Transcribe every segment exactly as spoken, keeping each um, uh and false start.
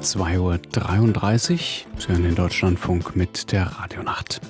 zwei Uhr dreiunddreißig. Sie hören den Deutschlandfunk mit der Radionacht.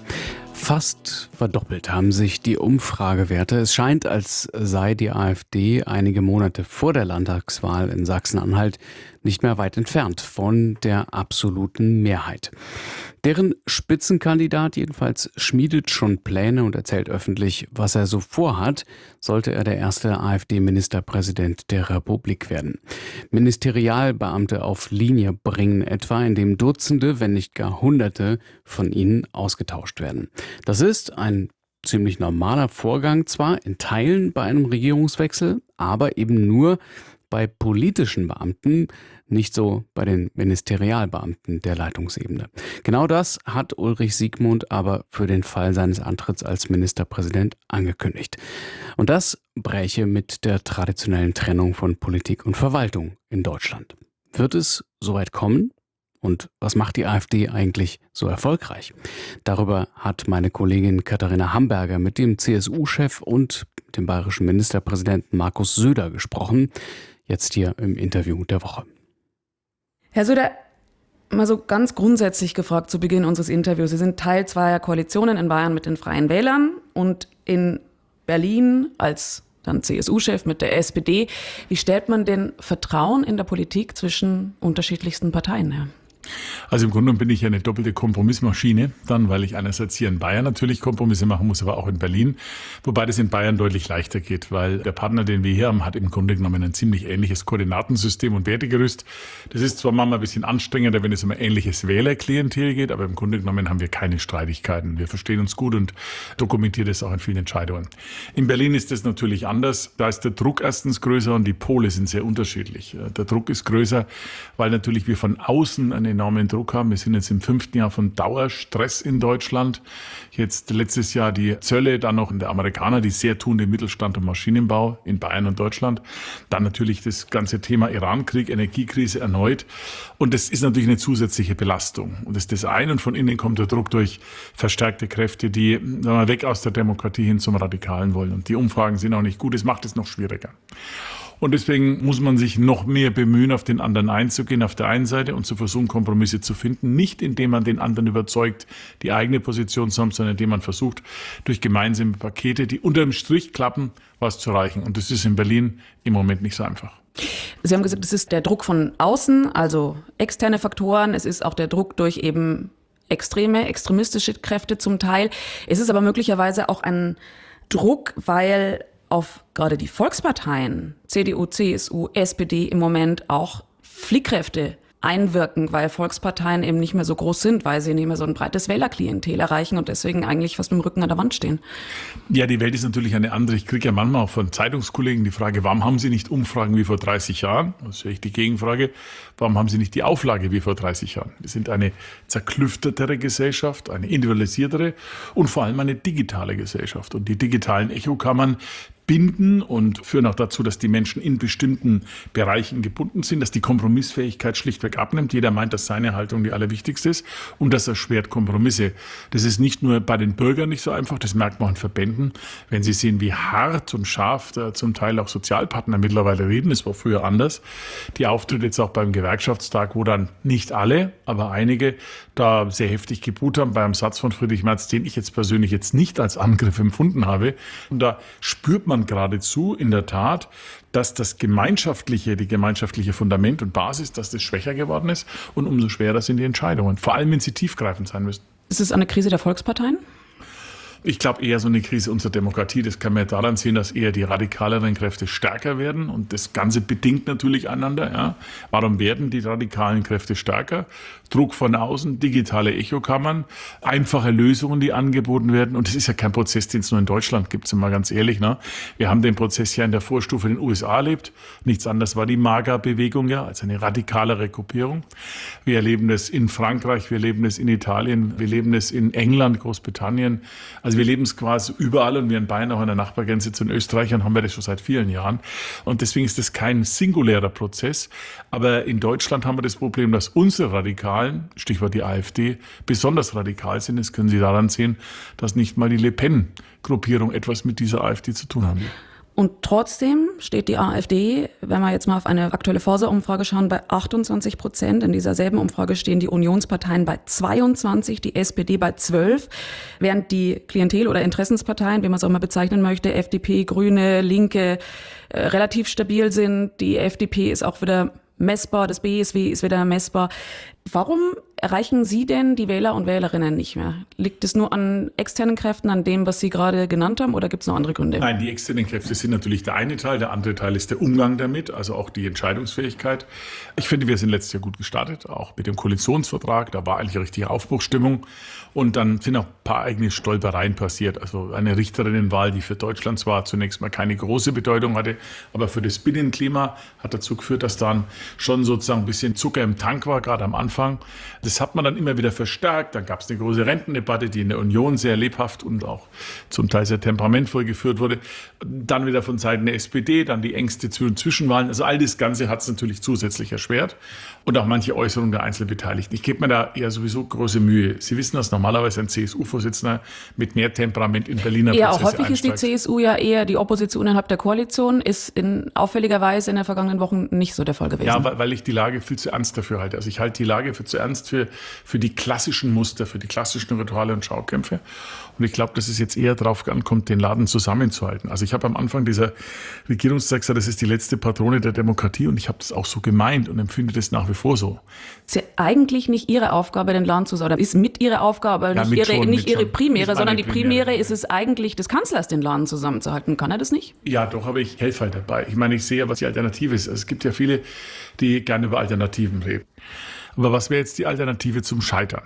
Fast verdoppelt haben sich die Umfragewerte. Es scheint, als sei die AfD einige Monate vor der Landtagswahl in Sachsen-Anhalt nicht mehr weit entfernt von der absoluten Mehrheit. Deren Spitzenkandidat jedenfalls schmiedet schon Pläne und erzählt öffentlich, was er so vorhat, sollte er der erste AfD-Ministerpräsident der Republik werden. Ministerialbeamte auf Linie bringen etwa, indem Dutzende, wenn nicht gar Hunderte von ihnen ausgetauscht werden. Das ist ein ziemlich normaler Vorgang zwar, in Teilen bei einem Regierungswechsel, aber eben nur bei politischen Beamten, nicht so bei den Ministerialbeamten der Leitungsebene. Genau das hat Ulrich Siegmund aber für den Fall seines Antritts als Ministerpräsident angekündigt. Und das bräche mit der traditionellen Trennung von Politik und Verwaltung in Deutschland. Wird es soweit kommen? Und was macht die AfD eigentlich so erfolgreich? Darüber hat meine Kollegin Katharina Hamburger mit dem C S U-Chef und dem bayerischen Ministerpräsidenten Markus Söder gesprochen. Jetzt hier im Interview der Woche. Herr Söder, mal so ganz grundsätzlich gefragt zu Beginn unseres Interviews. Sie sind Teil zweier Koalitionen in Bayern mit den Freien Wählern und in Berlin als dann C S U-Chef mit der S P D. Wie stellt man denn Vertrauen in der Politik zwischen unterschiedlichsten Parteien her? Also im Grunde genommen bin ich ja eine doppelte Kompromissmaschine, dann, weil ich einerseits hier in Bayern natürlich Kompromisse machen muss, aber auch in Berlin, wobei das in Bayern deutlich leichter geht, weil der Partner, den wir hier haben, hat im Grunde genommen ein ziemlich ähnliches Koordinatensystem und Wertegerüst. Das ist zwar manchmal ein bisschen anstrengender, wenn es um ein ähnliches Wählerklientel geht, aber im Grunde genommen haben wir keine Streitigkeiten. Wir verstehen uns gut und dokumentieren das auch in vielen Entscheidungen. In Berlin ist das natürlich anders. Da ist der Druck erstens größer und die Pole sind sehr unterschiedlich. Der Druck ist größer, weil natürlich wir von außen einen enormen Druck haben. Wir sind jetzt im fünften Jahr von Dauerstress in Deutschland. Jetzt letztes Jahr die Zölle, dann noch der Amerikaner, die sehr tun den Mittelstand und Maschinenbau in Bayern und Deutschland. Dann natürlich das ganze Thema Irankrieg, Energiekrise erneut. Und das ist natürlich eine zusätzliche Belastung. Und das ist das eine. Und von innen kommt der Druck durch verstärkte Kräfte, die sagen wir, weg aus der Demokratie hin zum Radikalen wollen. Und die Umfragen sind auch nicht gut. Das macht es noch schwieriger. Und deswegen muss man sich noch mehr bemühen, auf den anderen einzugehen, auf der einen Seite und zu versuchen, Kompromisse zu finden. Nicht indem man den anderen überzeugt, die eigene Position zu haben, sondern indem man versucht, durch gemeinsame Pakete, die unterm Strich klappen, was zu erreichen. Und das ist in Berlin im Moment nicht so einfach. Sie haben gesagt, es ist der Druck von außen, also externe Faktoren. Es ist auch der Druck durch eben extreme, extremistische Kräfte zum Teil. Es ist aber möglicherweise auch ein Druck, weil auf gerade die Volksparteien, C D U, C S U, S P D im Moment auch Fliehkräfte einwirken, weil Volksparteien eben nicht mehr so groß sind, weil sie nicht mehr so ein breites Wählerklientel erreichen und deswegen eigentlich fast mit dem Rücken an der Wand stehen. Ja, die Welt ist natürlich eine andere. Ich kriege ja manchmal auch von Zeitungskollegen die Frage, warum haben Sie nicht Umfragen wie vor dreißig Jahren? Das ist echt die Gegenfrage. Warum haben Sie nicht die Auflage wie vor dreißig Jahren? Wir sind eine zerklüftetere Gesellschaft, eine individualisiertere und vor allem eine digitale Gesellschaft. Und die digitalen Echokammern binden und führen auch dazu, dass die Menschen in bestimmten Bereichen gebunden sind, dass die Kompromissfähigkeit schlichtweg abnimmt. Jeder meint, dass seine Haltung die allerwichtigste ist und das erschwert Kompromisse. Das ist nicht nur bei den Bürgern nicht so einfach, das merkt man auch in Verbänden. Wenn Sie sehen, wie hart und scharf da zum Teil auch Sozialpartner mittlerweile reden, das war früher anders. Die Auftritte jetzt auch beim Gewerkschaftstag, wo dann nicht alle, aber einige da sehr heftig geboot haben bei einem Satz von Friedrich Merz, den ich jetzt persönlich jetzt nicht als Angriff empfunden habe. Und da spürt man geradezu in der Tat, dass das gemeinschaftliche, die gemeinschaftliche Fundament und Basis, dass das schwächer geworden ist und umso schwerer sind die Entscheidungen, vor allem wenn sie tiefgreifend sein müssen. Ist es eine Krise der Volksparteien? Ich glaube eher so eine Krise unserer Demokratie. Das kann man ja daran sehen, dass eher die radikaleren Kräfte stärker werden. Und das Ganze bedingt natürlich einander. Ja. Warum werden die radikalen Kräfte stärker? Druck von außen, digitale Echokammern, einfache Lösungen, die angeboten werden. Und das ist ja kein Prozess, den es nur in Deutschland gibt, sind wir ganz ehrlich. Ne? Wir haben den Prozess ja in der Vorstufe in den U S A erlebt. Nichts anderes war die MAGA-Bewegung, ja, als eine radikalere Gruppierung. Wir erleben das in Frankreich, wir erleben das in Italien, wir erleben das in England, Großbritannien. Also wir leben es quasi überall und wir in Bayern, auch an der Nachbargrenze zu den Österreichern, haben wir das schon seit vielen Jahren. Und deswegen ist das kein singulärer Prozess. Aber in Deutschland haben wir das Problem, dass unsere Radikalen, Stichwort die AfD, besonders radikal sind. Das können Sie daran sehen, dass nicht mal die Le Pen-Gruppierung etwas mit dieser AfD zu tun haben. Und trotzdem steht die AfD, wenn wir jetzt mal auf eine aktuelle Forsa-Umfrage schauen, bei achtundzwanzig Prozent. In dieser selben Umfrage stehen die Unionsparteien bei zweiundzwanzig, die S P D bei zwölf, während die Klientel- oder Interessensparteien, wie man es auch mal bezeichnen möchte, F D P, Grüne, Linke, äh, relativ stabil sind. Die F D P ist auch wieder messbar, das B S W ist wieder messbar. Warum erreichen Sie denn die Wähler und Wählerinnen nicht mehr? Liegt es nur an externen Kräften, an dem, was Sie gerade genannt haben, oder gibt es noch andere Gründe? Nein, die externen Kräfte sind natürlich der eine Teil. Der andere Teil ist der Umgang damit, also auch die Entscheidungsfähigkeit. Ich finde, wir sind letztes Jahr gut gestartet, auch mit dem Koalitionsvertrag. Da war eigentlich eine richtige Aufbruchsstimmung. Und dann sind auch ein paar eigene Stolpereien passiert. Also eine Richterinnenwahl, die für Deutschland zwar zunächst mal keine große Bedeutung hatte, aber für das Binnenklima hat dazu geführt, dass dann schon sozusagen ein bisschen Zucker im Tank war, gerade am Anfang. Das hat man dann immer wieder verstärkt. Dann gab es eine große Rentendebatte, die in der Union sehr lebhaft und auch zum Teil sehr temperamentvoll geführt wurde. Dann wieder von Seiten der S P D, dann die Ängste zu den Zwischenwahlen. Also all das Ganze hat es natürlich zusätzlich erschwert. Und auch manche Äußerungen der Einzelbeteiligten. Ich gebe mir da eher sowieso große Mühe. Sie wissen, dass normalerweise ein C S U-Vorsitzender mit mehr Temperament in Berliner Ja, Prozesse auch häufig einsteigt. ist die C S U ja eher die Opposition innerhalb der Koalition, ist in auffälligerweise in den vergangenen Wochen nicht so der Fall gewesen. Ja, weil, weil ich die Lage viel zu ernst dafür halte. Also ich halte die Lage für zu ernst für, für die klassischen Muster, für die klassischen Rituale und Schaukämpfe. Und ich glaube, dass es jetzt eher darauf ankommt, den Laden zusammenzuhalten. Also ich habe am Anfang dieser Regierungszeit gesagt, das ist die letzte Patrone der Demokratie, und ich habe das auch so gemeint und empfinde das nach wie vor so. Es ist ja eigentlich nicht Ihre Aufgabe, den Land zu sagen. Ist mit Ihrer Aufgabe, Ja, nicht, mit ihre, schon, nicht mit Ihre schon. Primäre, Nicht sondern meine die Primäre Primäre. ist es eigentlich des Kanzlers, den Laden zusammenzuhalten. Kann er das nicht? Ja, doch, aber ich helfe halt dabei. Ich meine, ich sehe ja, was die Alternative ist. Also es gibt ja viele, die gerne über Alternativen reden. Aber was wäre jetzt die Alternative zum Scheitern?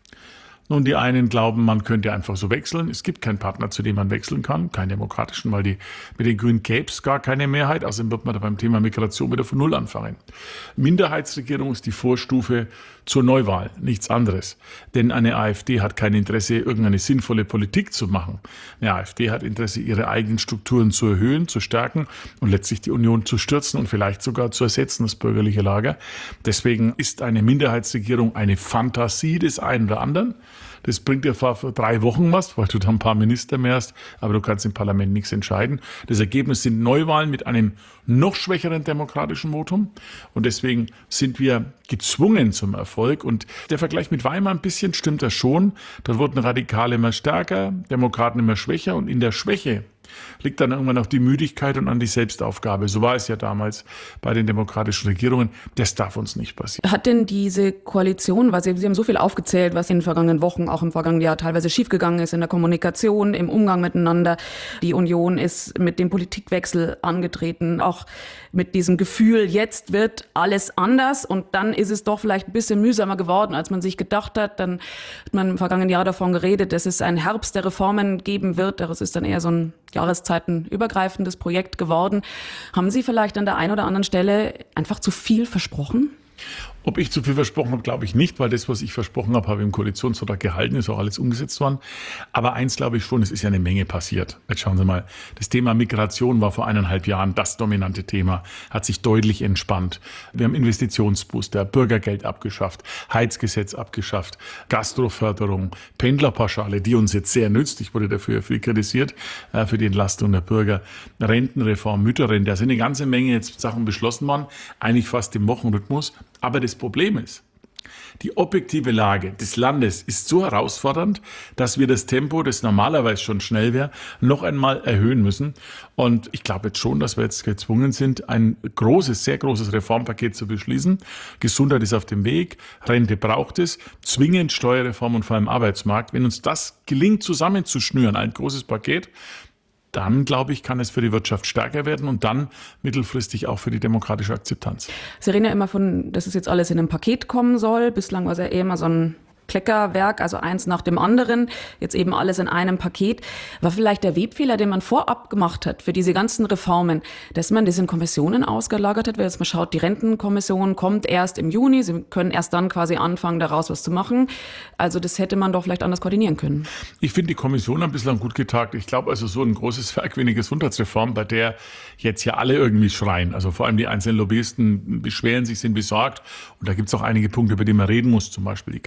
Nun, die einen glauben, man könnte einfach so wechseln. Es gibt keinen Partner, zu dem man wechseln kann, keinen demokratischen, weil die, mit den Grünen gäbe es gar keine Mehrheit. Also wird man da beim Thema Migration wieder von Null anfangen. Minderheitsregierung ist die Vorstufe zur Neuwahl, nichts anderes. Denn eine AfD hat kein Interesse, irgendeine sinnvolle Politik zu machen. Eine AfD hat Interesse, ihre eigenen Strukturen zu erhöhen, zu stärken und letztlich die Union zu stürzen und vielleicht sogar zu ersetzen, das bürgerliche Lager. Deswegen ist eine Minderheitsregierung eine Fantasie des einen oder anderen. Das bringt dir vor drei Wochen was, weil du da ein paar Minister mehr hast, aber du kannst im Parlament nichts entscheiden. Das Ergebnis sind Neuwahlen mit einem noch schwächeren demokratischen Votum. Und deswegen sind wir gezwungen zum Erfolg. Und der Vergleich mit Weimar ein bisschen stimmt das schon. Dort wurden Radikale immer stärker, Demokraten immer schwächer. Und in der Schwäche liegt dann irgendwann auch die Müdigkeit und an die Selbstaufgabe. So war es ja damals bei den demokratischen Regierungen. Das darf uns nicht passieren. Hat denn diese Koalition, weil Sie, Sie haben so viel aufgezählt, was in den vergangenen Wochen, auch im vergangenen Jahr teilweise schiefgegangen ist in der Kommunikation, im Umgang miteinander. Die Union ist mit dem Politikwechsel angetreten, auch mit diesem Gefühl, jetzt wird alles anders, und dann ist es doch vielleicht ein bisschen mühsamer geworden, als man sich gedacht hat. Dann hat man im vergangenen Jahr davon geredet, dass es einen Herbst der Reformen geben wird. Das ist dann eher so ein jahreszeitenübergreifendes Projekt geworden. Haben Sie vielleicht an der einen oder anderen Stelle einfach zu viel versprochen? Ob ich zu viel versprochen habe, glaube ich nicht, weil das, was ich versprochen habe, habe ich im Koalitionsvertrag gehalten, ist auch alles umgesetzt worden. Aber eins glaube ich schon, es ist ja eine Menge passiert. Jetzt schauen Sie mal, das Thema Migration war vor eineinhalb Jahren das dominante Thema, hat sich deutlich entspannt. Wir haben Investitionsbooster, Bürgergeld abgeschafft, Heizgesetz abgeschafft, Gastroförderung, Pendlerpauschale, die uns jetzt sehr nützt. Ich wurde dafür viel kritisiert, für die Entlastung der Bürger. Rentenreform, Mütterrente, da sind eine ganze Menge jetzt Sachen beschlossen worden, eigentlich fast im Wochenrhythmus. Aber das Problem ist, die objektive Lage des Landes ist so herausfordernd, dass wir das Tempo, das normalerweise schon schnell wäre, noch einmal erhöhen müssen. Und ich glaube jetzt schon, dass wir jetzt gezwungen sind, ein großes, sehr großes Reformpaket zu beschließen. Gesundheit ist auf dem Weg, Rente braucht es, zwingend Steuerreform und vor allem Arbeitsmarkt. Wenn uns das gelingt, zusammenzuschnüren, ein großes Paket, dann, glaube ich, kann es für die Wirtschaft stärker werden und dann mittelfristig auch für die demokratische Akzeptanz. Sie reden ja immer von, dass es jetzt alles in einem Paket kommen soll. Bislang war es ja eher immer so ein Kleckerwerk, also eins nach dem anderen, jetzt eben alles in einem Paket. War vielleicht der Webfehler, den man vorab gemacht hat für diese ganzen Reformen, dass man das in Kommissionen ausgelagert hat? Wenn jetzt mal schaut, die Rentenkommission kommt erst im Juni, sie können erst dann quasi anfangen, daraus was zu machen. Also das hätte man doch vielleicht anders koordinieren können. Ich finde, die Kommission hat bislang gut getagt. Ich glaube also, so ein großes Werk wie eine Gesundheitsreform, bei der jetzt ja alle irgendwie schreien, also vor allem die einzelnen Lobbyisten beschweren sich, sind besorgt. Und da gibt es auch einige Punkte, über die man reden muss, zum Beispiel die Krankenhäuser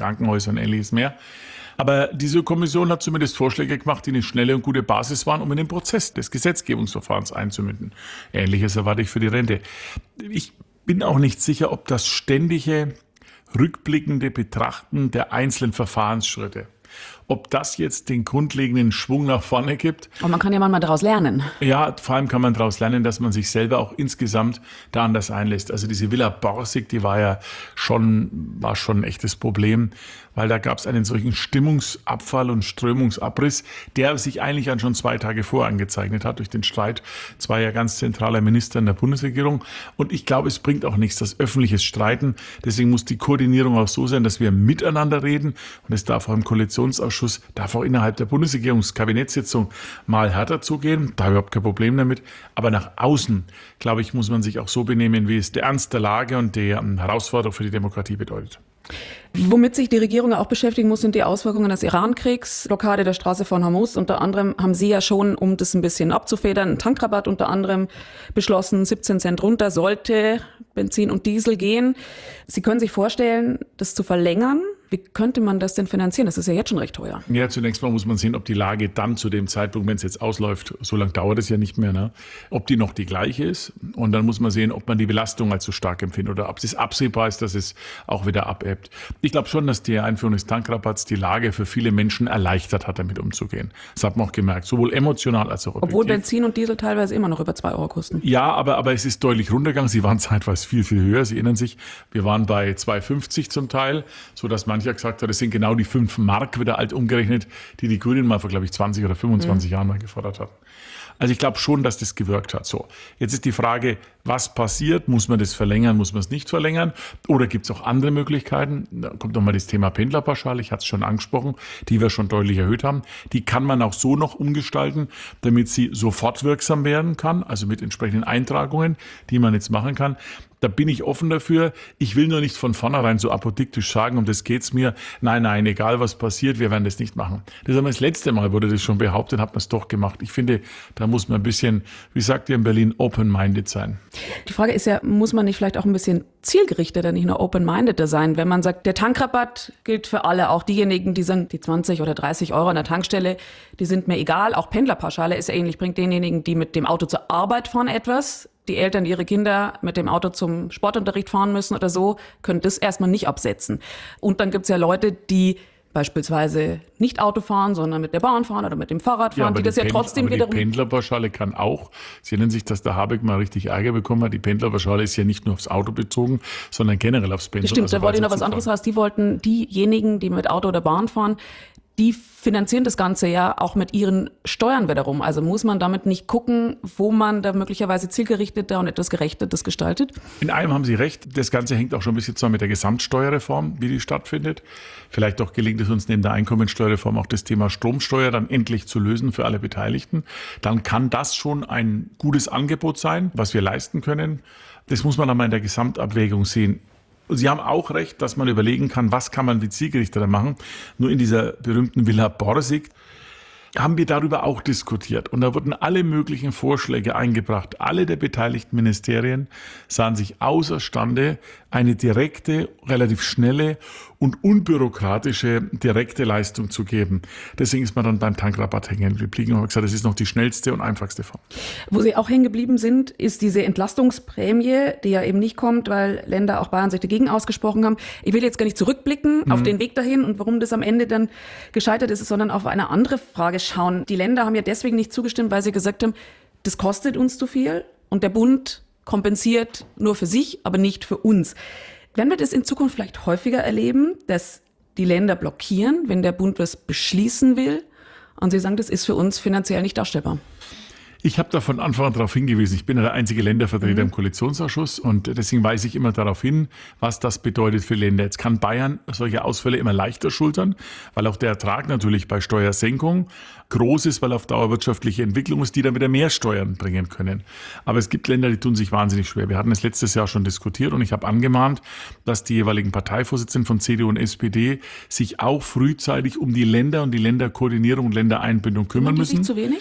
und Ähnliches mehr. Aber diese Kommission hat zumindest Vorschläge gemacht, die eine schnelle und gute Basis waren, um in den Prozess des Gesetzgebungsverfahrens einzumünden. Ähnliches erwarte ich für die Rente. Ich bin auch nicht sicher, ob das ständige, rückblickende Betrachten der einzelnen Verfahrensschritte, ob das jetzt den grundlegenden Schwung nach vorne gibt. Und man kann ja manchmal daraus lernen. Ja, vor allem kann man daraus lernen, dass man sich selber auch insgesamt da anders einlässt. Also diese Villa Borsig, die war ja schon, war schon ein echtes Problem, weil da gab es einen solchen Stimmungsabfall und Strömungsabriss, der sich eigentlich schon zwei Tage vorher angezeichnet hat durch den Streit zweier ganz zentraler Minister in der Bundesregierung. Und ich glaube, es bringt auch nichts, das öffentliches Streiten. Deswegen muss die Koordinierung auch so sein, dass wir miteinander reden. Und es darf auch im Koalitionsausschuss, darf auch innerhalb der Bundesregierungskabinettssitzung mal härter zugehen. Da habe ich überhaupt kein Problem damit. Aber nach außen, glaube ich, muss man sich auch so benehmen, wie es der Ernst der Lage und der Herausforderung für die Demokratie bedeutet. Womit sich die Regierung auch beschäftigen muss, sind die Auswirkungen des Iran-Kriegs, Blockade der Straße von Hormuz. Unter anderem haben Sie ja schon, um das ein bisschen abzufedern, einen Tankrabatt unter anderem beschlossen, siebzehn Cent runter sollte Benzin und Diesel gehen. Sie können sich vorstellen, das zu verlängern. Wie könnte man das denn finanzieren? Das ist ja jetzt schon recht teuer. Ja, zunächst mal muss man sehen, ob die Lage dann zu dem Zeitpunkt, wenn es jetzt ausläuft, so lange dauert es ja nicht mehr, ne? Ob die noch die gleiche ist. Und dann muss man sehen, ob man die Belastung als so stark empfindet oder ob es absehbar ist, dass es auch wieder abebbt. Ich glaube schon, dass die Einführung des Tankrabatts die Lage für viele Menschen erleichtert hat, damit umzugehen. Das hat man auch gemerkt, sowohl emotional als auch objektiv. Obwohl Benzin und Diesel teilweise immer noch über zwei Euro kosten. Ja, aber, aber es ist deutlich runtergegangen. Sie waren zeitweise viel, viel höher. Sie erinnern sich, wir waren bei zwei fünfzig zum Teil, sodass mancher gesagt hat, es sind genau die fünf Mark wieder alt umgerechnet, die die Grünen mal vor, glaube ich, zwanzig oder fünfundzwanzig mhm. Jahren mal gefordert hatten. Also ich glaube schon, dass das gewirkt hat. So, jetzt ist die Frage, was passiert? Muss man das verlängern? Muss man es nicht verlängern? Oder gibt es auch andere Möglichkeiten? Da kommt nochmal das Thema Pendlerpauschale. Ich hatte es schon angesprochen, die wir schon deutlich erhöht haben. Die kann man auch so noch umgestalten, damit sie sofort wirksam werden kann, also mit entsprechenden Eintragungen, die man jetzt machen kann. Da bin ich offen dafür. Ich will nur nicht von vornherein so apodiktisch sagen, um das geht's mir. Nein, nein, egal was passiert, wir werden das nicht machen. Das haben wir das letzte Mal, wurde das schon behauptet, hat man es doch gemacht. Ich finde, da muss man ein bisschen, wie sagt ihr in Berlin, open-minded sein. Die Frage ist ja, muss man nicht vielleicht auch ein bisschen zielgerichteter, nicht nur open-mindeder sein, wenn man sagt, der Tankrabatt gilt für alle, auch diejenigen, die sagen, die zwanzig oder dreißig Euro an der Tankstelle, die sind mir egal. Auch Pendlerpauschale ist ja ähnlich, bringt denjenigen, die mit dem Auto zur Arbeit fahren, etwas. Die Eltern, die ihre Kinder mit dem Auto zum Sportunterricht fahren müssen oder so, können das erstmal nicht absetzen. Und dann gibt es ja Leute, die beispielsweise nicht Auto fahren, sondern mit der Bahn fahren oder mit dem Fahrrad fahren, ja, die das ja Pendl- trotzdem aber wiederum... Die Pendlerpauschale kann auch, Sie erinnern sich, dass der Habeck mal richtig Ärger bekommen hat, die Pendlerpauschale ist ja nicht nur aufs Auto bezogen, sondern generell aufs Pendeln. Das stimmt, also da wollte ich noch was Zufall. anderes raus. Die wollten, diejenigen, die mit Auto oder Bahn fahren, die finanzieren das Ganze ja auch mit ihren Steuern wiederum. Also muss man damit nicht gucken, wo man da möglicherweise zielgerichteter und etwas gerechter das gestaltet? In einem haben Sie recht. Das Ganze hängt auch schon ein bisschen zusammen mit der Gesamtsteuerreform, wie die stattfindet. Vielleicht auch gelingt es uns neben der Einkommensteuerreform auch das Thema Stromsteuer dann endlich zu lösen für alle Beteiligten. Dann kann das schon ein gutes Angebot sein, was wir leisten können. Das muss man einmal in der Gesamtabwägung sehen. Sie haben auch recht, dass man überlegen kann, was kann man wie zielgerichteter machen. Nur in dieser berühmten Villa Borsig haben wir darüber auch diskutiert. Und da wurden alle möglichen Vorschläge eingebracht. Alle der beteiligten Ministerien sahen sich außerstande, eine direkte, relativ schnelle und unbürokratische direkte Leistung zu geben. Deswegen ist man dann beim Tankrabatt hängen geblieben und hat gesagt, das ist noch die schnellste und einfachste Form. Wo Sie auch hängen geblieben sind, ist diese Entlastungsprämie, die ja eben nicht kommt, weil Länder, auch Bayern, sich dagegen ausgesprochen haben. Ich will jetzt gar nicht zurückblicken mhm. auf den Weg dahin und warum das am Ende dann gescheitert ist, sondern auf eine andere Frage schauen. Die Länder haben ja deswegen nicht zugestimmt, weil sie gesagt haben, das kostet uns zu viel und der Bund kompensiert nur für sich, aber nicht für uns. Werden wir das in Zukunft vielleicht häufiger erleben, dass die Länder blockieren, wenn der Bund was beschließen will und sie sagen, das ist für uns finanziell nicht darstellbar? Ich habe da von Anfang an darauf hingewiesen. Ich bin ja der einzige Ländervertreter mhm. im Koalitionsausschuss und deswegen weise ich immer darauf hin, was das bedeutet für Länder. Jetzt kann Bayern solche Ausfälle immer leichter schultern, weil auch der Ertrag natürlich bei Steuersenkung groß ist, weil auf Dauer wirtschaftliche Entwicklung ist, die dann wieder mehr Steuern bringen können. Aber es gibt Länder, die tun sich wahnsinnig schwer. Wir hatten es letztes Jahr schon diskutiert und ich habe angemahnt, dass die jeweiligen Parteivorsitzenden von C D U und S P D sich auch frühzeitig um die Länder und die Länderkoordinierung und Ländereinbindung kümmern müssen. Sind die sich zu wenig?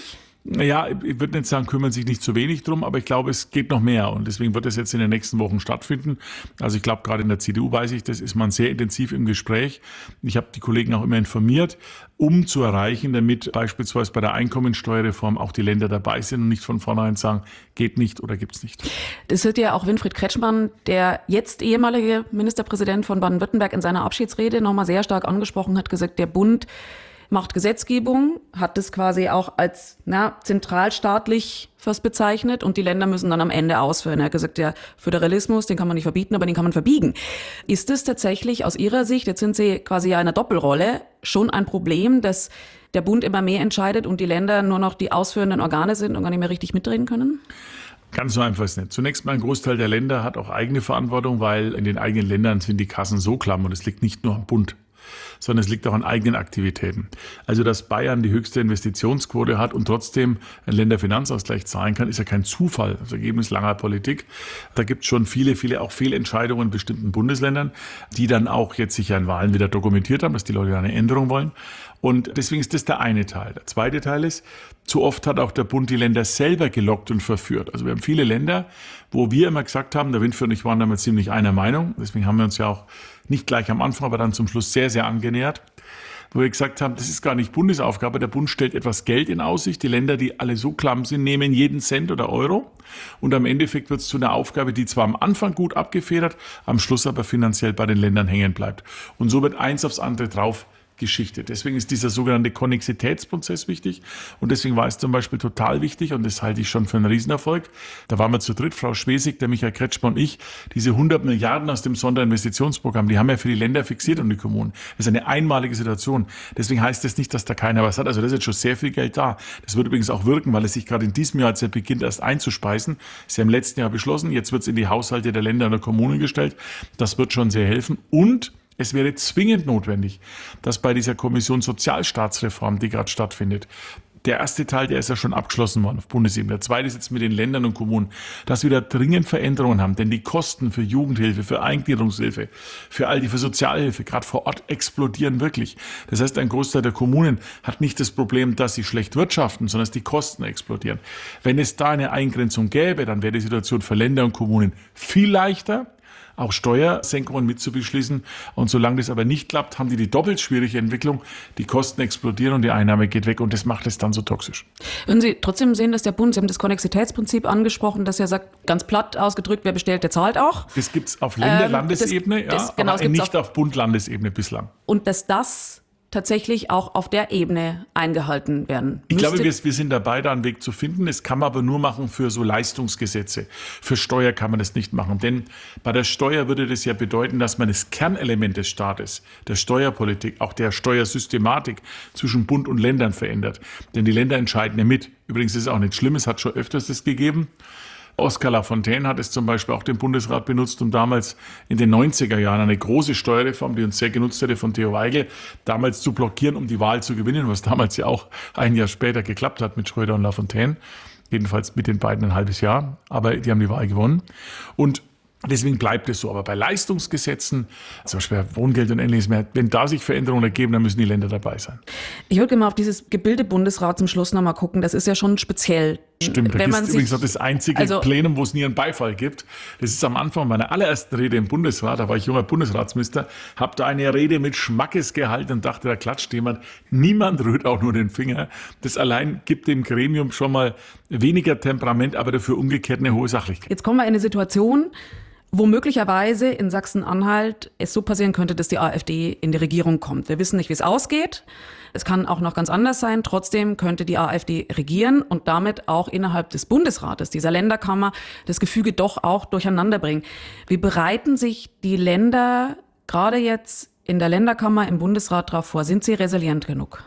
Naja, ich würde nicht sagen, kümmern sich nicht zu wenig drum, aber ich glaube, es geht noch mehr und deswegen wird es jetzt in den nächsten Wochen stattfinden. Also ich glaube, gerade in der C D U weiß ich, das ist man sehr intensiv im Gespräch. Ich habe die Kollegen auch immer informiert, um zu erreichen, damit beispielsweise bei der Einkommensteuerreform auch die Länder dabei sind und nicht von vornherein sagen, geht nicht oder gibt's nicht. Das wird ja auch Winfried Kretschmann, der jetzt ehemalige Ministerpräsident von Baden-Württemberg, in seiner Abschiedsrede nochmal sehr stark angesprochen hat, gesagt, der Bund macht Gesetzgebung, hat das quasi auch als na, zentralstaatlich fast bezeichnet und die Länder müssen dann am Ende ausführen. Er hat gesagt, der Föderalismus, den kann man nicht verbieten, aber den kann man verbiegen. Ist es tatsächlich aus Ihrer Sicht, jetzt sind Sie quasi ja in einer Doppelrolle, schon ein Problem, dass der Bund immer mehr entscheidet und die Länder nur noch die ausführenden Organe sind und gar nicht mehr richtig mitreden können? Ganz so einfach ist es nicht. Zunächst mal ein Großteil der Länder hat auch eigene Verantwortung, weil in den eigenen Ländern sind die Kassen so klamm und es liegt nicht nur am Bund, sondern es liegt auch an eigenen Aktivitäten. Also, dass Bayern die höchste Investitionsquote hat und trotzdem einen Länderfinanzausgleich zahlen kann, ist ja kein Zufall, das Ergebnis langer Politik. Da gibt es schon viele, viele auch Fehlentscheidungen in bestimmten Bundesländern, die dann auch jetzt sich ja in Wahlen wieder dokumentiert haben, dass die Leute eine Änderung wollen. Und deswegen ist das der eine Teil. Der zweite Teil ist, zu oft hat auch der Bund die Länder selber gelockt und verführt. Also wir haben viele Länder, wo wir immer gesagt haben, der Winfried und ich waren damals ziemlich einer Meinung. Deswegen haben wir uns ja auch nicht gleich am Anfang, aber dann zum Schluss sehr, sehr angenähert, wo wir gesagt haben, das ist gar nicht Bundesaufgabe. Der Bund stellt etwas Geld in Aussicht. Die Länder, die alle so klamm sind, nehmen jeden Cent oder Euro. Und am Endeffekt wird es zu einer Aufgabe, die zwar am Anfang gut abgefedert, am Schluss aber finanziell bei den Ländern hängen bleibt. Und so wird eins aufs andere drauf Geschichte. Deswegen ist dieser sogenannte Konnexitätsprozess wichtig und deswegen war es zum Beispiel total wichtig und das halte ich schon für einen Riesenerfolg. Da waren wir zu dritt, Frau Schwesig, der Michael Kretschmann und ich, diese hundert Milliarden aus dem Sonderinvestitionsprogramm, die haben ja für die Länder fixiert und die Kommunen. Das ist eine einmalige Situation. Deswegen heißt das nicht, dass da keiner was hat. Also das ist jetzt schon sehr viel Geld da. Das wird übrigens auch wirken, weil es sich gerade in diesem Jahr, als er beginnt, erst einzuspeisen. Ist ja im letzten Jahr beschlossen. Jetzt wird es in die Haushalte der Länder und der Kommunen gestellt. Das wird schon sehr helfen und es wäre zwingend notwendig, dass bei dieser Kommission Sozialstaatsreform, die gerade stattfindet, der erste Teil, der ist ja schon abgeschlossen worden auf Bundesebene. Der zweite ist jetzt mit den Ländern und Kommunen, dass wir da dringend Veränderungen haben. Denn die Kosten für Jugendhilfe, für Eingliederungshilfe, für all die, für Sozialhilfe, gerade vor Ort explodieren wirklich. Das heißt, ein Großteil der Kommunen hat nicht das Problem, dass sie schlecht wirtschaften, sondern dass die Kosten explodieren. Wenn es da eine Eingrenzung gäbe, dann wäre die Situation für Länder und Kommunen viel leichter, auch Steuersenkungen mit zu beschließen. Und solange das aber nicht klappt, haben die die doppelt schwierige Entwicklung. Die Kosten explodieren und die Einnahme geht weg und das macht es dann so toxisch. Würden Sie trotzdem sehen, dass der Bund, Sie haben das Konnexitätsprinzip angesprochen, dass er sagt, ganz platt ausgedrückt, wer bestellt, der zahlt auch. Das gibt es auf Länder-, ähm, Landesebene, das, das, ja, genau, aber nicht auf Bund-Landesebene bislang. Und dass das tatsächlich auch auf der Ebene eingehalten werden müsste. Ich glaube, wir, wir sind dabei, da einen Weg zu finden. Das kann man aber nur machen für so Leistungsgesetze. Für Steuer kann man das nicht machen. Denn bei der Steuer würde das ja bedeuten, dass man das Kernelement des Staates, der Steuerpolitik, auch der Steuersystematik zwischen Bund und Ländern verändert. Denn die Länder entscheiden ja mit. Übrigens ist es auch nicht schlimm, es hat schon öfters das gegeben. Oskar Lafontaine hat es zum Beispiel auch den Bundesrat benutzt, um damals in den neunziger Jahren eine große Steuerreform, die uns sehr genutzt hätte, von Theo Weigel, damals zu blockieren, um die Wahl zu gewinnen, was damals ja auch ein Jahr später geklappt hat mit Schröder und Lafontaine. Jedenfalls mit den beiden ein halbes Jahr, aber die haben die Wahl gewonnen. Und deswegen bleibt es so. Aber bei Leistungsgesetzen, zum Beispiel Wohngeld und Ähnliches mehr, wenn da sich Veränderungen ergeben, dann müssen die Länder dabei sein. Ich würde gerne mal auf dieses Gebilde Bundesrat zum Schluss nochmal gucken. Das ist ja schon speziell. Stimmt, Wenn das man ist übrigens auch das einzige also, Plenum, wo es nie einen Beifall gibt. Das ist am Anfang meiner allerersten Rede im Bundesrat, da war ich junger Bundesratsminister, habe da eine Rede mit Schmackes gehalten und dachte, da klatscht jemand. Niemand rührt auch nur den Finger. Das allein gibt dem Gremium schon mal weniger Temperament, aber dafür umgekehrt eine hohe Sachlichkeit. Jetzt kommen wir in eine Situation, wo möglicherweise in Sachsen-Anhalt es so passieren könnte, dass die AfD in die Regierung kommt. Wir wissen nicht, wie es ausgeht. Es kann auch noch ganz anders sein. Trotzdem könnte die AfD regieren und damit auch innerhalb des Bundesrates, dieser Länderkammer, das Gefüge doch auch durcheinander bringen. Wie bereiten sich die Länder gerade jetzt in der Länderkammer im Bundesrat darauf vor? Sind sie resilient genug?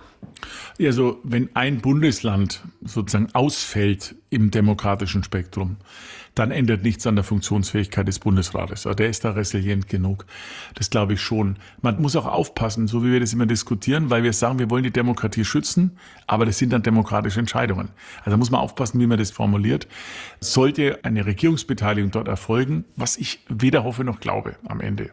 Also wenn ein Bundesland sozusagen ausfällt im demokratischen Spektrum, dann ändert nichts an der Funktionsfähigkeit des Bundesrates. Der ist da resilient genug. Das glaube ich schon. Man muss auch aufpassen, so wie wir das immer diskutieren, weil wir sagen, wir wollen die Demokratie schützen, aber das sind dann demokratische Entscheidungen. Also da muss man aufpassen, wie man das formuliert. Sollte eine Regierungsbeteiligung dort erfolgen, was ich weder hoffe noch glaube am Ende.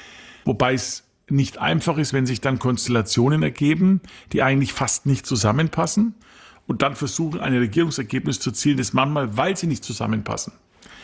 Wobei es nicht einfach ist, wenn sich dann Konstellationen ergeben, die eigentlich fast nicht zusammenpassen. und dann versuchen, ein Regierungsergebnis zu erzielen, das manchmal, weil sie nicht zusammenpassen,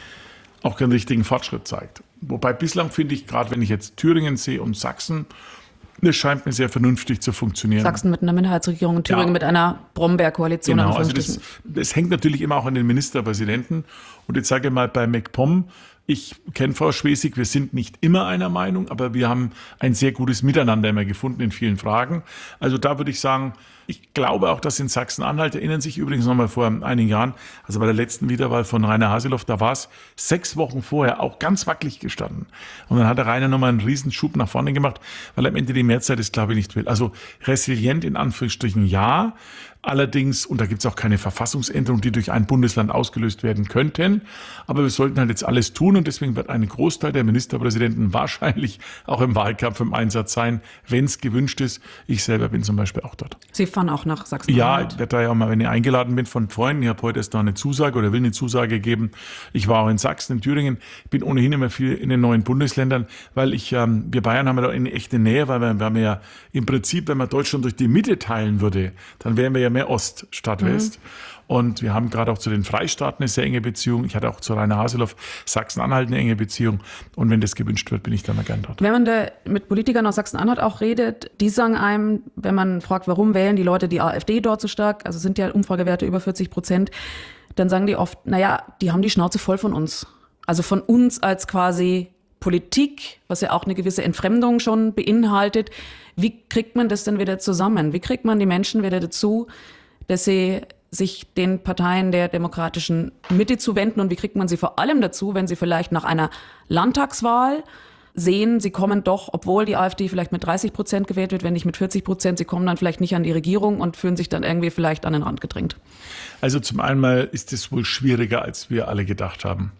auch keinen richtigen Fortschritt zeigt. Wobei bislang finde ich, gerade wenn ich jetzt Thüringen sehe und Sachsen, das scheint mir sehr vernünftig zu funktionieren. Sachsen mit einer Minderheitsregierung und Thüringen ja. mit einer Brombeer-Koalition. Genau, also das, das hängt natürlich immer auch an den Ministerpräsidenten. Und jetzt sage ich mal bei MacPom, ich kenne Frau Schwesig, wir sind nicht immer einer Meinung, aber wir haben ein sehr gutes Miteinander immer gefunden in vielen Fragen. Also da würde ich sagen, ich glaube auch, dass in Sachsen-Anhalt, erinnern sich übrigens noch mal vor einigen Jahren, also bei der letzten Wiederwahl von Rainer Haseloff, da war es sechs Wochen vorher auch ganz wackelig gestanden. Und dann hat der Rainer noch mal einen Riesenschub nach vorne gemacht, weil am Ende die Mehrheit es, glaube ich, nicht will. Also resilient in Anführungsstrichen ja. Allerdings, und da gibt es auch keine Verfassungsänderung, die durch ein Bundesland ausgelöst werden könnten, aber wir sollten halt jetzt alles tun und deswegen wird ein Großteil der Ministerpräsidenten wahrscheinlich auch im Wahlkampf im Einsatz sein, wenn es gewünscht ist. Ich selber bin zum Beispiel auch dort. Sie fahren auch nach Sachsen? Ja, ich werde da ja auch mal, wenn ich eingeladen bin von Freunden, ich habe heute erst noch eine Zusage oder will eine Zusage geben. Ich war auch in Sachsen, in Thüringen, bin ohnehin immer viel in den neuen Bundesländern, weil ich, ähm, wir Bayern haben ja da eine echte Nähe, weil wir, wir haben ja im Prinzip, wenn man Deutschland durch die Mitte teilen würde, dann wären wir ja mehr Ost statt West. Mhm. Und wir haben gerade auch zu den Freistaaten eine sehr enge Beziehung. Ich hatte auch zu Rainer Haseloff, Sachsen-Anhalt eine enge Beziehung. Und wenn das gewünscht wird, bin ich da mal gern dort. Wenn man da mit Politikern aus Sachsen-Anhalt auch redet, die sagen einem, wenn man fragt, warum wählen die Leute die AfD dort so stark, also sind ja Umfragewerte über vierzig Prozent, dann sagen die oft, naja, die haben die Schnauze voll von uns. Also von uns als quasi Politik, was ja auch eine gewisse Entfremdung schon beinhaltet. Wie kriegt man das denn wieder zusammen? Wie kriegt man die Menschen wieder dazu, dass sie sich den Parteien der demokratischen Mitte zuwenden? Und wie kriegt man sie vor allem dazu, wenn sie vielleicht nach einer Landtagswahl sehen, sie kommen doch, obwohl die AfD vielleicht mit dreißig Prozent gewählt wird, wenn nicht mit vierzig Prozent, sie kommen dann vielleicht nicht an die Regierung und fühlen sich dann irgendwie vielleicht an den Rand gedrängt? Also zum einen ist es wohl schwieriger, als wir alle gedacht haben.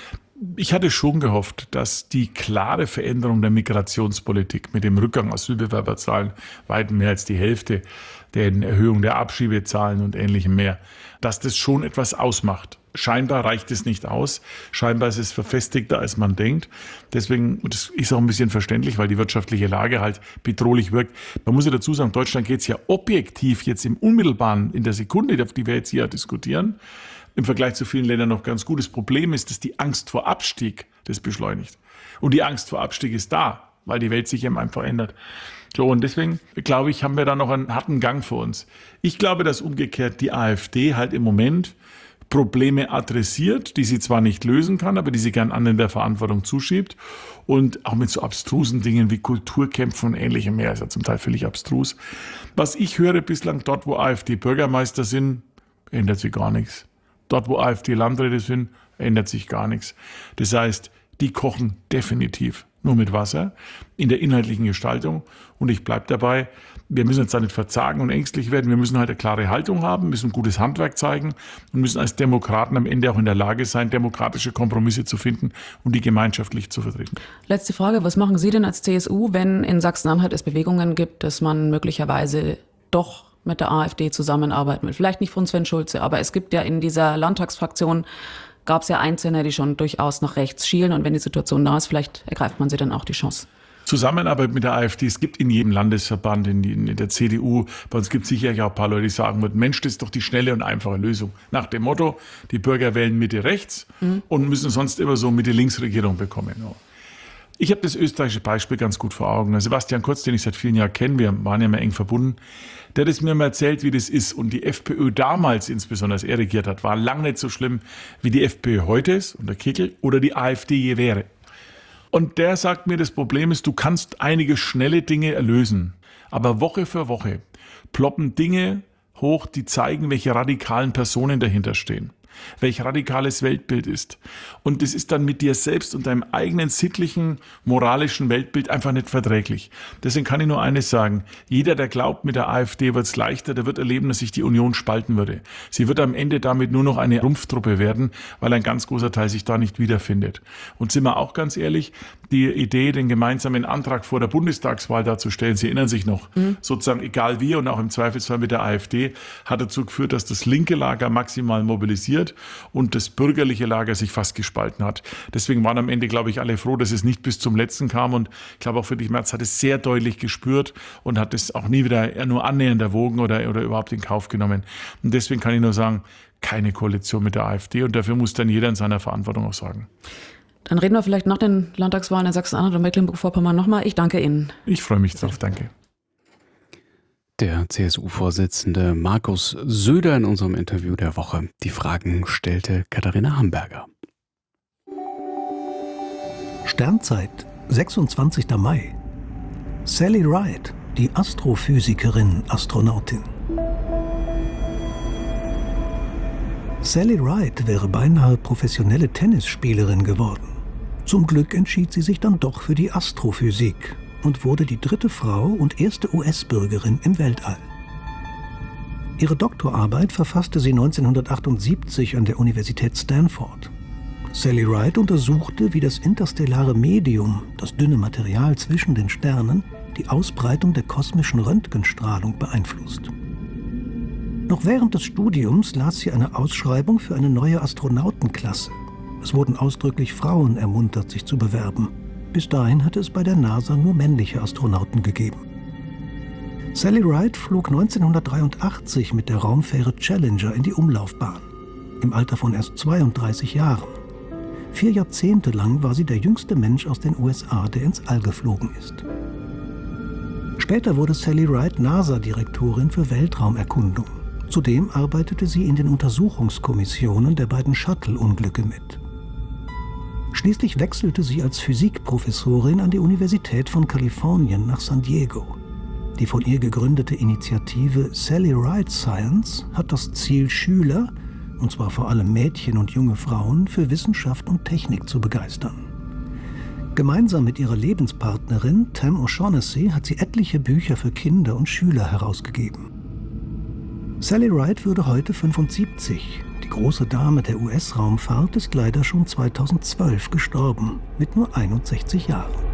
Ich hatte schon gehofft, dass die klare Veränderung der Migrationspolitik mit dem Rückgang Asylbewerberzahlen, weit mehr als die Hälfte, der Erhöhung der Abschiebezahlen und Ähnlichem mehr, dass das schon etwas ausmacht. Scheinbar reicht es nicht aus. Scheinbar ist es verfestigter, als man denkt. Deswegen, und das ist auch ein bisschen verständlich, weil die wirtschaftliche Lage halt bedrohlich wirkt. Man muss ja dazu sagen, Deutschland geht es ja objektiv jetzt im Unmittelbaren, in der Sekunde, auf die wir jetzt hier diskutieren, im Vergleich zu vielen Ländern noch ganz gut. Das Problem ist, dass die Angst vor Abstieg das beschleunigt. Und die Angst vor Abstieg ist da, weil die Welt sich eben einfach ändert. So, und deswegen, glaube ich, haben wir da noch einen harten Gang vor uns. Ich glaube, dass umgekehrt die AfD halt im Moment Probleme adressiert, die sie zwar nicht lösen kann, aber die sie gern anderen der Verantwortung zuschiebt. Und auch mit so abstrusen Dingen wie Kulturkämpfen und Ähnlichem mehr, ist ja zum Teil völlig abstrus. Was ich höre bislang, dort wo AfD-Bürgermeister sind, ändert sich gar nichts. Dort, wo AfD-Landräte sind, ändert sich gar nichts. Das heißt, die kochen definitiv nur mit Wasser in der inhaltlichen Gestaltung. Und ich bleibe dabei, wir müssen jetzt da nicht verzagen und ängstlich werden. Wir müssen halt eine klare Haltung haben, müssen gutes Handwerk zeigen und müssen als Demokraten am Ende auch in der Lage sein, demokratische Kompromisse zu finden und die gemeinschaftlich zu vertreten. Letzte Frage, was machen Sie denn als C S U, wenn in Sachsen-Anhalt es Bewegungen gibt, dass man möglicherweise doch mit der AfD zusammenarbeiten will? Vielleicht nicht von Sven Schulze, aber es gibt ja in dieser Landtagsfraktion, gab es ja Einzelne, die schon durchaus nach rechts schielen. Und wenn die Situation da ist, vielleicht ergreift man sie dann auch die Chance. Zusammenarbeit mit der AfD, es gibt in jedem Landesverband, in, die, in der C D U, bei uns gibt es sicherlich auch ein paar Leute, die sagen würden, Mensch, das ist doch die schnelle und einfache Lösung. Nach dem Motto, die Bürger wählen Mitte rechts mhm. und müssen sonst immer so Mitte links Regierung bekommen. Ich habe das österreichische Beispiel ganz gut vor Augen. Sebastian Kurz, den ich seit vielen Jahren kenne, wir waren ja mal eng verbunden, der hat es mir mal erzählt, wie das ist. Und die FPÖ damals, insbesondere als er regiert hat, war lang nicht so schlimm, wie die FPÖ heute ist, unter Kickl, oder die AfD je wäre. Und der sagt mir, das Problem ist, du kannst einige schnelle Dinge erlösen. Aber Woche für Woche ploppen Dinge hoch, die zeigen, welche radikalen Personen dahinter stehen. Welch radikales Weltbild ist. Und das ist dann mit dir selbst und deinem eigenen sittlichen, moralischen Weltbild einfach nicht verträglich. Deswegen kann ich nur eines sagen. Jeder, der glaubt, mit der AfD wird es leichter, der wird erleben, dass sich die Union spalten würde. Sie wird am Ende damit nur noch eine Rumpftruppe werden, weil ein ganz großer Teil sich da nicht wiederfindet. Und sind wir auch ganz ehrlich, die Idee, den gemeinsamen Antrag vor der Bundestagswahl darzustellen, Sie erinnern sich noch, mhm. sozusagen egal wie und auch im Zweifelsfall mit der AfD, hat dazu geführt, dass das linke Lager maximal mobilisiert. eskaliert und das bürgerliche Lager sich fast gespalten hat. Deswegen waren am Ende, glaube ich, alle froh, dass es nicht bis zum Letzten kam. Und ich glaube auch Friedrich Merz hat es sehr deutlich gespürt und hat es auch nie wieder nur annähernd erwogen oder, oder überhaupt in Kauf genommen. Und deswegen kann ich nur sagen, keine Koalition mit der AfD. Und dafür muss dann jeder in seiner Verantwortung auch sorgen. Dann reden wir vielleicht nach den Landtagswahlen in Sachsen-Anhalt und Mecklenburg-Vorpommern nochmal. Ich danke Ihnen. Ich freue mich drauf. Danke. Der C S U-Vorsitzende Markus Söder in unserem Interview der Woche. Die Fragen stellte Katharina Hamburger. Sternzeit, sechsundzwanzigster Mai. Sally Ride, die Astrophysikerin, Astronautin. Sally Ride wäre beinahe professionelle Tennisspielerin geworden. Zum Glück entschied sie sich dann doch für die Astrophysik und wurde die dritte Frau und erste U S-Bürgerin im Weltall. Ihre Doktorarbeit verfasste sie neunzehnhundertachtundsiebzig an der Universität Stanford. Sally Ride untersuchte, wie das interstellare Medium, das dünne Material zwischen den Sternen, die Ausbreitung der kosmischen Röntgenstrahlung beeinflusst. Noch während des Studiums las sie eine Ausschreibung für eine neue Astronautenklasse. Es wurden ausdrücklich Frauen ermuntert, sich zu bewerben. Bis dahin hatte es bei der NASA nur männliche Astronauten gegeben. Sally Ride flog neunzehnhundertdreiundachtzig mit der Raumfähre Challenger in die Umlaufbahn, im Alter von erst zweiunddreißig Jahren. Vier Jahrzehnte lang war sie der jüngste Mensch aus den U S A, der ins All geflogen ist. Später wurde Sally Ride NASA-Direktorin für Weltraumerkundung. Zudem arbeitete sie in den Untersuchungskommissionen der beiden Shuttle-Unglücke mit. Schließlich wechselte sie als Physikprofessorin an die Universität von Kalifornien nach San Diego. Die von ihr gegründete Initiative Sally Ride Science hat das Ziel, Schüler, und zwar vor allem Mädchen und junge Frauen, für Wissenschaft und Technik zu begeistern. Gemeinsam mit ihrer Lebenspartnerin Tam O'Shaughnessy hat sie etliche Bücher für Kinder und Schüler herausgegeben. Sally Ride würde heute fünfundsiebzig. Die große Dame der U S-Raumfahrt ist leider schon zweitausendzwölf gestorben, mit nur einundsechzig Jahren.